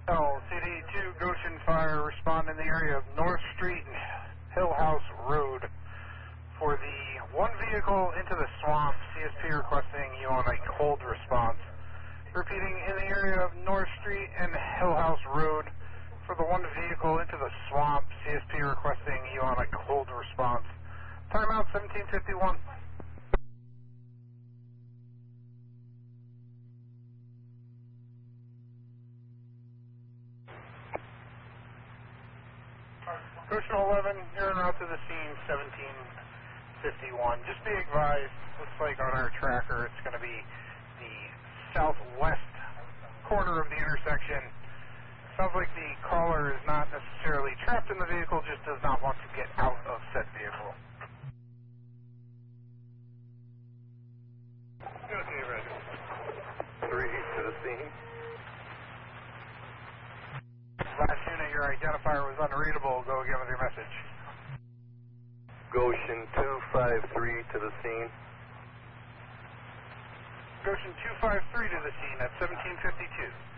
LCD2 Goshen Fire, respond in the area of North Street and Hill House Road for the one vehicle into the swamp. CSP requesting you on a cold response. Repeating, in the area of North Street and Hill House Road for the one vehicle into the swamp. CSP requesting you on a cold response. Timeout 1751. Goshen 11, you're en route to the scene, 1751. Just be advised, looks like on our tracker it's going to be the southwest corner of the intersection. Sounds like the caller is not necessarily trapped in the vehicle, just does not want to get out of said vehicle. Okay, ready. 3 to the scene. Last unit, your identifier was unreadable. Go again with your message. Goshen 253 to the scene. Goshen 253 to the scene at 1752.